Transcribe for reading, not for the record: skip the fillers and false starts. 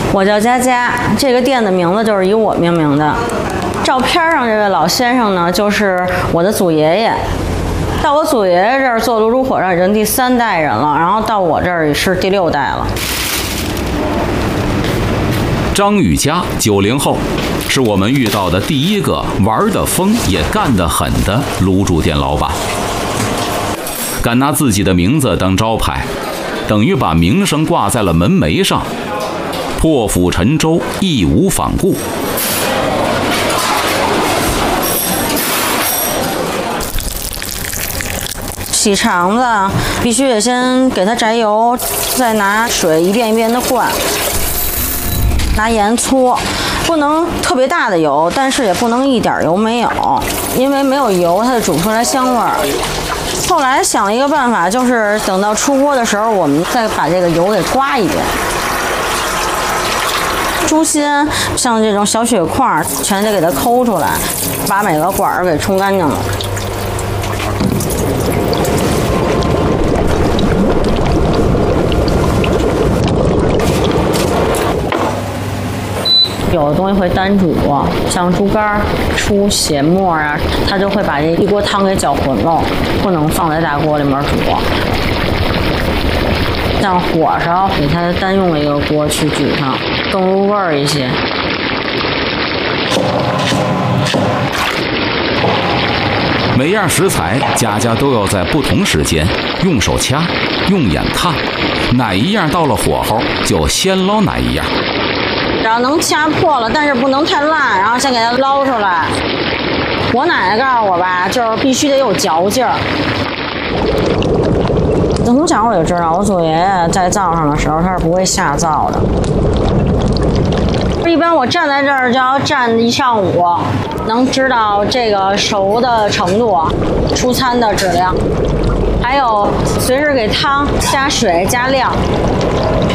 我叫佳佳，这个店的名字就是以我命名的。照片上这位老先生呢，就是我的祖爷爷。到我祖爷爷这儿做卤煮火烧已经第3代人了，然后到我这儿也是第6代了。 张雨佳，90后，是我们遇到的第一个玩得疯也干得狠的卤煮店老板。敢拿自己的名字当招牌，等于把名声挂在了门楣上，破釜沉舟，义无反顾。 洗肠子必须得先给它摘油，再拿水一遍一遍的灌，拿盐搓，不能特别大的油，但是也不能一点油没有，因为没有油它就煮不出来香味儿。后来想了一个办法，就是等到出锅的时候，我们再把这个油给刮一遍。猪心像这种小血块全得给它抠出来，把每个管儿给冲干净了。有的东西会单煮，像猪肝出血沫啊，它就会把这一锅汤给搅浑了，不能放在大锅里面煮。像火烧给它单用了一个锅去煮上，更入味儿一些。 每样食材家家都要在不同时间用手掐，用眼看，哪一样到了火候就先捞哪一样。 只要能掐破了，但是不能太烂，然后先给它捞出来。我奶奶告诉我吧，就是必须得有嚼劲儿。从小我就知道，我祖爷爷在灶上的时候他是不会下灶的。一般我站在这儿就要站1上午，能知道这个熟的程度，出餐的质量，还有随时给汤加水加量。